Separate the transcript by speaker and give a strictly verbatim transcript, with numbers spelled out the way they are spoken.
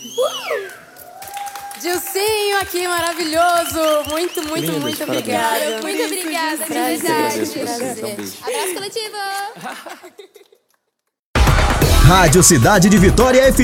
Speaker 1: Dilcinho aqui, maravilhoso. Muito, muito,
Speaker 2: Lindas,
Speaker 1: muito
Speaker 2: parabéns.
Speaker 1: obrigada.
Speaker 3: Muito obrigada, de
Speaker 1: Prazer.
Speaker 3: verdade.
Speaker 2: Prazer. Um beijo.
Speaker 3: Abraço coletivo!
Speaker 4: Rádio Cidade de Vitória F